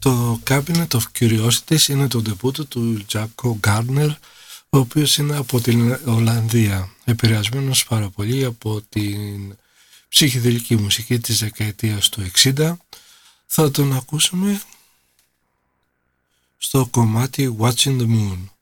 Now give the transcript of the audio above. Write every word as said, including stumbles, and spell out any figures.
Το Cabinet of Curiosities είναι το ντεπούτο του Jaco Gardner, ο οποίος είναι από την Ολλανδία, επηρεασμένος πάρα πολύ από την ψυχεδελική μουσική της δεκαετίας του εξήντα. Θα τον ακούσουμε στο κομμάτι Watching the Moon.